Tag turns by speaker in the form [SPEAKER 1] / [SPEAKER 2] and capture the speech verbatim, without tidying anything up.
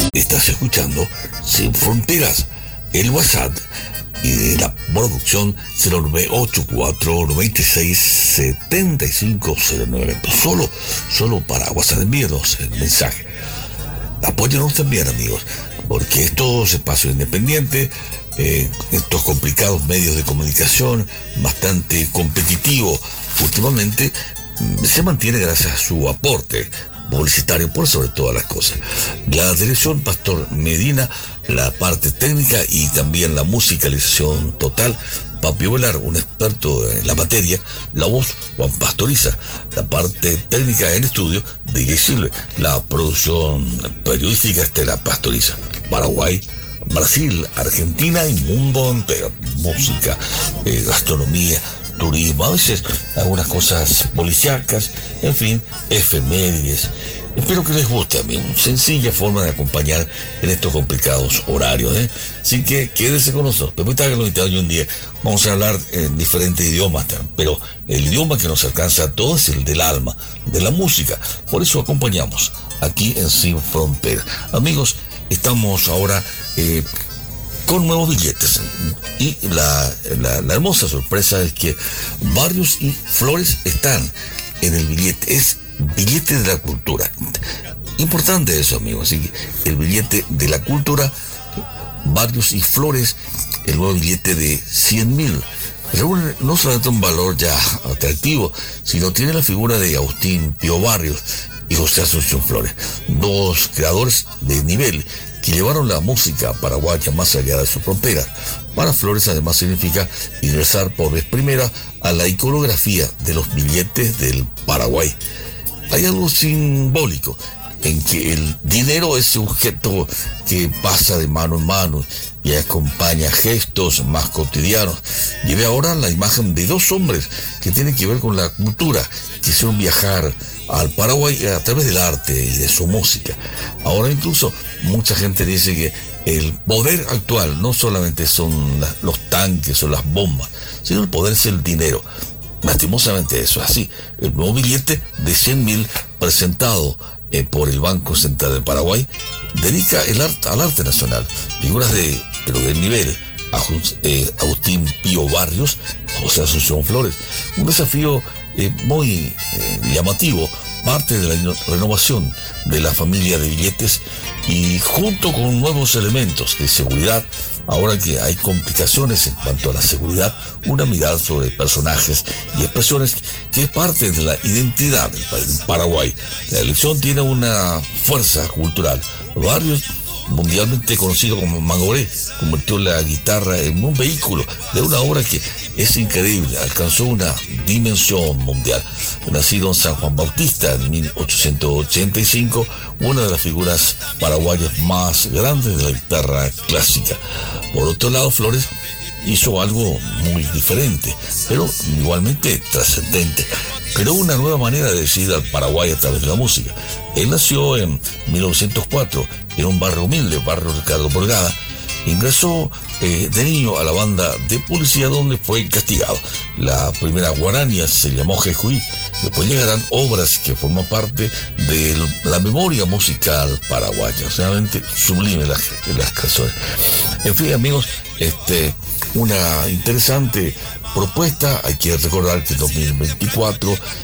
[SPEAKER 1] Estás escuchando Sin Fronteras, el WhatsApp y de la producción cero nueve ocho cuatro nueve seis siete cinco cero nueve. Solo, solo para WhatsApp, envíenos el mensaje. Apóyanos también, amigos, porque estos espacios independientes, eh, estos complicados medios de comunicación, bastante competitivos últimamente, se mantiene gracias a su aporte publicitario por sobre todas las cosas. La dirección, Pastor Medina, la parte técnica y también la musicalización total, Papio Velar, un experto en la materia, la voz, Juan Pastoriza, la parte técnica en estudio, D J Silve, la producción periodística, Estela Pastoriza. Paraguay, Brasil, Argentina y mundo entero. Música, eh, gastronomía, turismo, a veces algunas cosas policíacas, en fin, efemérides. Espero que les guste a mí, una sencilla forma de acompañar en estos complicados horarios, ¿eh? Así que quédese con nosotros. Permítanme que lo invitado un día. Vamos a hablar en diferentes idiomas, pero el idioma que nos alcanza a todos es el del alma, de la música. Por eso acompañamos aquí en Sin Fronteras. Amigos, estamos ahora eh, con nuevos billetes. Y la, la, la hermosa sorpresa es que Barrios y Flores están en el billete. Es billete de la cultura. Importante eso, amigos. Así que el billete de la cultura, Barrios y Flores, el nuevo billete de cien mil. Reúne no solamente un valor ya atractivo, sino tiene la figura de Agustín Pío Barrios y José Asunción Flores, dos creadores de nivel que llevaron la música paraguaya más allá de sus fronteras. Para Flores además significa ingresar por vez primera a la iconografía de los billetes del Paraguay. Hay algo simbólico en que el dinero es un objeto que pasa de mano en mano y acompaña gestos más cotidianos. Llevé ahora la imagen de dos hombres que tienen que ver con la cultura, que hicieron viajar al Paraguay a través del arte y de su música. Ahora incluso mucha gente dice que el poder actual no solamente son los tanques o las bombas, sino el poder es el dinero. Lastimosamente eso es así. El nuevo billete de cien mil presentado eh, por el Banco Central del Paraguay dedica el arte, al arte nacional, figuras de, pero de nivel, a eh, Agustín Pío Barrios, José Asunción Flores. Un desafío eh, muy eh, llamativo, parte de la renovación de la familia de billetes y junto con nuevos elementos de seguridad. Ahora que hay complicaciones en cuanto a la seguridad, una mirada sobre personajes y expresiones que es parte de la identidad del Paraguay. La elección tiene una fuerza cultural. Barrios, mundialmente conocido como Mangoré, convirtió la guitarra en un vehículo de una obra que es increíble, alcanzó una dimensión mundial. Nacido en San Juan Bautista en mil ochocientos ochenta y cinco, una de las figuras paraguayas más grandes de la guitarra clásica. Por otro lado, Flores hizo algo muy diferente, pero igualmente trascendente. Creó una nueva manera de decir al Paraguay a través de la música. Él nació en mil novecientos cuatro, en un barrio humilde, barrio Ricardo Borgada. Ingresó eh, de niño a la banda de policía donde fue castigado. La primera guarania se llamó Jejuí. Después llegarán obras que forman parte de la memoria musical paraguaya. Realmente sublime las, las canciones. En fin, amigos, este, una interesante propuesta. Hay que recordar que en dos mil veinticuatro